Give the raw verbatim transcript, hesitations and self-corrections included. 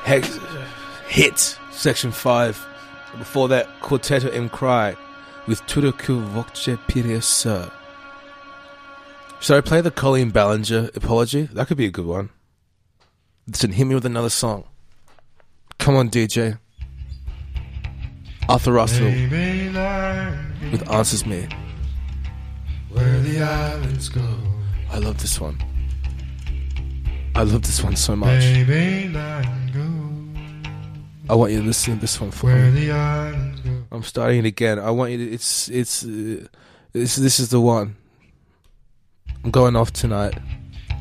Hex, hit, section five. Before that, Quartetto M. Cry with Turuku Vokce Piresa. Should I play the Colleen Ballinger apology? That could be a good one. Listen, hit me with another song. Come on, D J. Arthur Russell with Answers Me. Where the islands go. I love this one. I love this one so much. Baby, let go. I want you to listen to this one for Where me. the islands go. I'm starting it again. I want you to. It's it's. Uh, this this is the one. I'm going off tonight.